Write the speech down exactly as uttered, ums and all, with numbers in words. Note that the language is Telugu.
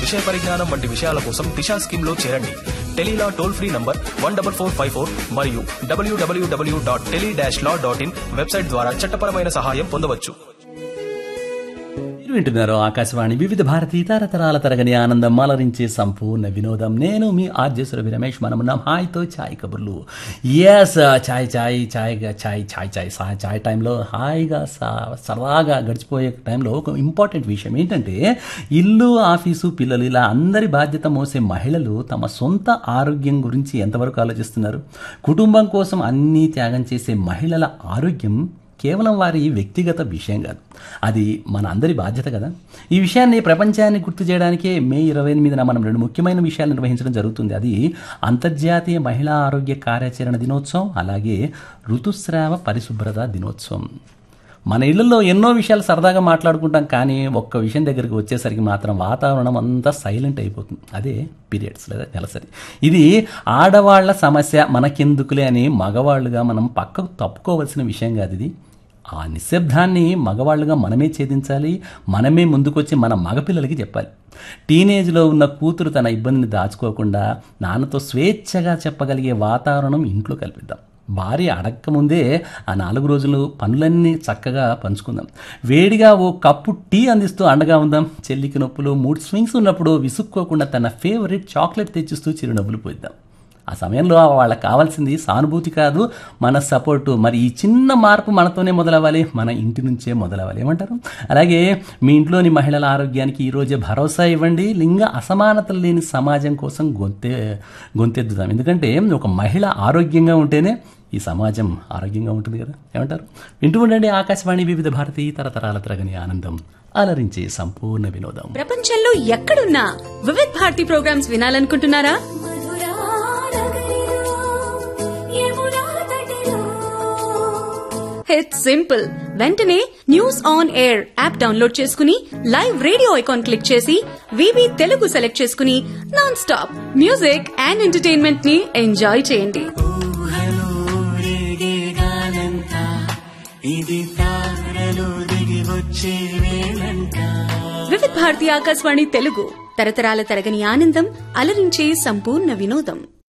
విషయ పరిజ్ఞానం వంటి విషయాల కోసం దిశా స్కీమ్ లో చేరండి. Tele-Law toll free number one double four five four మరియు డబ్ల్యూడబ్ల్యూడబ్ల్యూ dot tele dash law dot in website ద్వారా చట్టపరమైన సహాయం పొందవచ్చు. వింటున్నారు ఆకాశవాణి వివిధ భారతీ తరతరాల తరగని ఆనందం అలరించే సంపూర్ణ వినోదం. నేను మీ ఆర్జే సురభి రమేష్. మనమున్నాం హాయ్తో ఛాయ్ కబుర్లు. ఎస్ ఛాయ్ ఛాయ్ ఛాయ్ ఛాయ్ ఛాయ్ ఛాయ్ ఛాయ్ టైంలో హాయిగా సరదాగా గడిచిపోయే టైంలో ఒక ఇంపార్టెంట్ విషయం ఏంటంటే, ఇల్లు ఆఫీసు పిల్లలు ఇలా అందరి బాధ్యత మోసే మహిళలు తమ సొంత ఆరోగ్యం గురించి ఎంతవరకు ఆలోచిస్తున్నారు? కుటుంబం కోసం అన్నీ త్యాగం చేసే మహిళల ఆరోగ్యం కేవలం వారి వ్యక్తిగత విషయం కాదు, అది మన అందరి బాధ్యత కదా. ఈ విషయాన్ని ప్రపంచాన్ని గుర్తు చేయడానికే మే ఇరవై ఎనిమిదిన మనం రెండు ముఖ్యమైన విషయాలు నిర్వహించడం జరుగుతుంది. అది అంతర్జాతీయ మహిళా ఆరోగ్య కార్యాచరణ దినోత్సవం, అలాగే ఋతుస్రావ పరిశుభ్రత దినోత్సవం. మన ఇళ్లలో ఎన్నో విషయాలు సరదాగా మాట్లాడుకుంటాం, కానీ ఒక్క విషయం దగ్గరికి వచ్చేసరికి మాత్రం వాతావరణం అంతా సైలెంట్ అయిపోతుంది. అదే పీరియడ్స్ లేదా నెలసరి. ఇది ఆడవాళ్ల సమస్య, మనకెందుకులే అని మగవాళ్ళుగా మనం పక్కకు తప్పుకోవాల్సిన విషయం కాదు. ఇది ఆ నిశ్శబ్దాన్ని మగవాళ్ళుగా మనమే ఛేదించాలి, మనమే ముందుకొచ్చి మన మగపిల్లలకి చెప్పాలి. టీనేజ్లో ఉన్న కూతురు తన ఇబ్బందిని దాచుకోకుండా నాన్నతో స్వేచ్ఛగా చెప్పగలిగే వాతావరణం ఇంట్లో కల్పిద్దాం. భార్య అడక్కముందే ఆ నాలుగు రోజులు పనులన్నీ చక్కగా పంచుకుందాం. వేడిగా ఓ కప్పు టీ అందిస్తూ అండగా ఉందాం. చెల్లికి నొప్పులు మూడ్ స్వింగ్స్ ఉన్నప్పుడు విసుక్కోకుండా తన ఫేవరెట్ చాక్లెట్ తెచ్చిస్తూ చిరునవ్వులు పోయిద్దాం. ఆ సమయంలో వాళ్ళకి కావాల్సింది సానుభూతి కాదు, మన సపోర్టు. మరి ఈ చిన్న మార్పు మనతోనే మొదలవ్వాలి, మన ఇంటి నుంచే మొదలవ్వాలి. ఏమంటారు? అలాగే మీ ఇంట్లోని మహిళల ఆరోగ్యానికి ఈరోజే భరోసా ఇవ్వండి. లింగ అసమానతలు లేని సమాజం కోసం గొంతే గొంతెద్దుదాం. ఎందుకంటే ఒక మహిళ ఆరోగ్యంగా ఉంటేనే ఈ సమాజం ఆరోగ్యంగా ఉంటుంది కదా. ఏమంటారు? వింటూ ఉండండి ఆకాశవాణి వివిధ భారతీ తరతరాల తరగని ఆనందం అలరించే సంపూర్ణ వినోదం. ప్రపంచంలో ఎక్కడున్నా Vividh Bharati programmes వినాలనుకుంటున్నారా? It's simple. వెంటనే news on air app download చేసుకుని లైవ్ రేడియో ఐకాన్ క్లిక్ చేసి వివి తెలుగు సెలెక్ట్ చేసుకుని non stop music and entertainment ని ఎంజాయ్ చేయండి. వివిధ్ భారతి ఆకాశవాణి తెలుగు తరతరాల తరగని ఆనందం అలరించే సంపూర్ణ వినోదం.